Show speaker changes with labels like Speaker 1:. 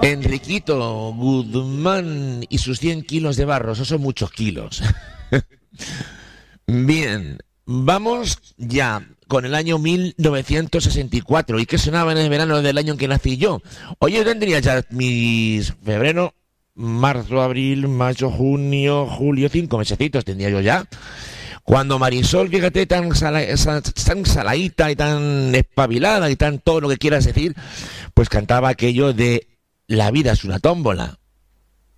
Speaker 1: Enriquito Guzmán y sus 100 kilos de barro, esos son muchos kilos. Bien, vamos ya con el año 1964. ¿Y qué sonaba en el verano del año en que nací yo? Oye, yo tendría ya mis febrero, marzo, abril, mayo, junio, julio, 5 mesecitos tendría yo ya. Cuando Marisol, fíjate, tan saladita y tan espabilada y tan todo lo que quieras decir, pues cantaba aquello de La vida es una tómbola.